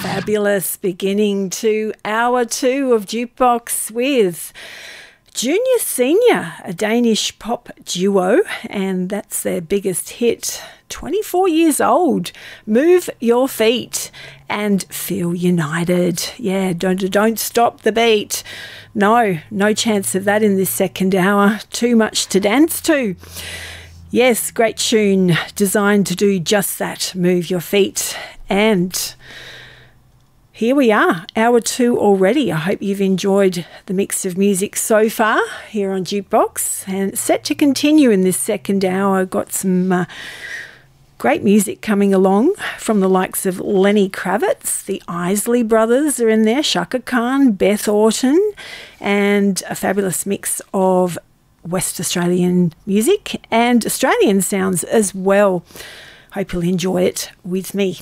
Fabulous beginning to hour two of Jukebox with Junior Senior, a Danish pop duo, and that's their biggest hit. 24 years old. Move your feet and feel united. Yeah, don't stop the beat. No chance of that in this second hour. Too much to dance to. Yes, great tune designed to do just that, move your feet. And here we are, hour two already. I hope you've enjoyed the mix of music so far here on Jukebox, and it's set to continue in this second hour. Got some great music coming along from the likes of Lenny Kravitz, the Isley Brothers are in there, Shaka Khan, Beth Orton, and a fabulous mix of West Australian music and Australian sounds as well. Hope you'll enjoy it with me.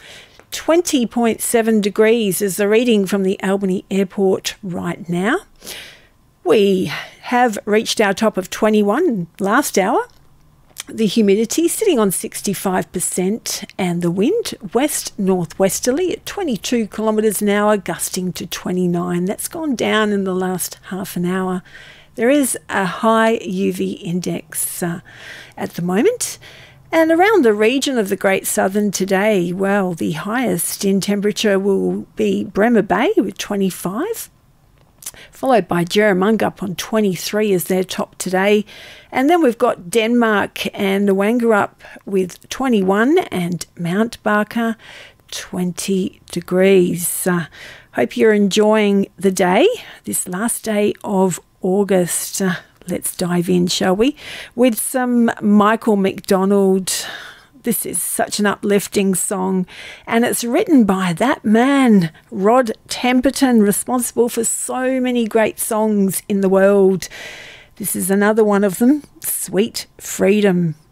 20.7 degrees is the reading from the Albany Airport right now. We have reached our top of 21 last hour. The humidity sitting on 65% and the wind west-northwesterly at 22 kilometres an hour, gusting to 29. That's gone down in the last half an hour. There is a high UV index at the moment. And around the region of the Great Southern today, well, the highest in temperature will be Bremer Bay with 25, followed by Jerramungup on 23 as their top today. And then we've got Denmark and Wangerup with 21 and Mount Barker 20 degrees. Hope you're enjoying the day, this last day of August. Let's dive in, shall we, with some Michael McDonald. This is such an uplifting song, and it's written by that man, Rod Temperton, responsible for so many great songs in the world. This is another one of them, Sweet Freedom.